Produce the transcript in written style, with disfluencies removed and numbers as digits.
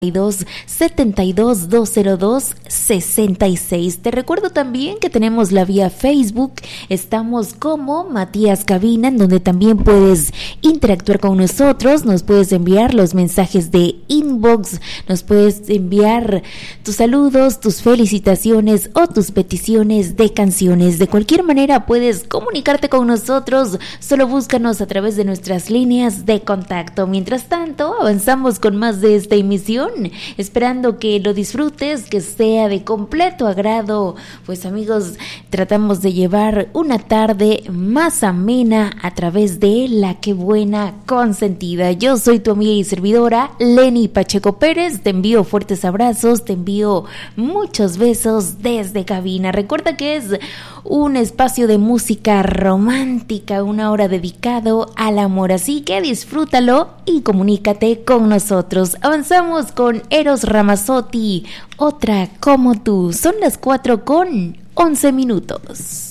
202-202-66. Te recuerdo también que tenemos la vía Facebook, estamos como Matías Cabina, en donde también puedes interactuar con nosotros, nos puedes enviar los mensajes de inbox, nos puedes enviar tus saludos, tus felicitaciones o tus peticiones de canciones. De cualquier manera puedes comunicarte con nosotros, solo búscanos a través de nuestras líneas de contacto. Mientras tanto, avanzamos con más de esta emisión, esperando que lo disfrutes, que sea de completo agrado. Pues amigos, tratamos de llevar una tarde más amena a través de La Que Buena Consentida. Yo soy tu amiga y servidora Lenny Pacheco Pérez, te envío fuertes abrazos, te envío muchos besos desde cabina. Recuerda que es un espacio de música romántica, una hora dedicado al amor, así que disfrútalo y comunícate con nosotros. Avanzamos con Eros Ramazzotti, Otra Como Tú. Son las 4:11 minutos.